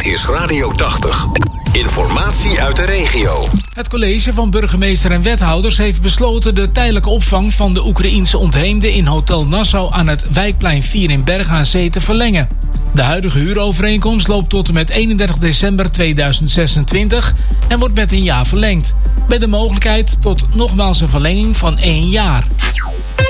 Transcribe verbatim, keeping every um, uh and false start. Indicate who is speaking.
Speaker 1: Dit is Radio tachtig. Informatie uit de regio.
Speaker 2: Het college van burgemeester en wethouders heeft besloten de tijdelijke opvang van de Oekraïense ontheemden in Hotel Nassau aan het Wijkplein vier in Bergen aan Zee te verlengen. De huidige huurovereenkomst loopt tot en met eenendertig december tweeduizend zesentwintig en wordt met een jaar verlengd. Met de mogelijkheid tot nogmaals een verlenging van één jaar.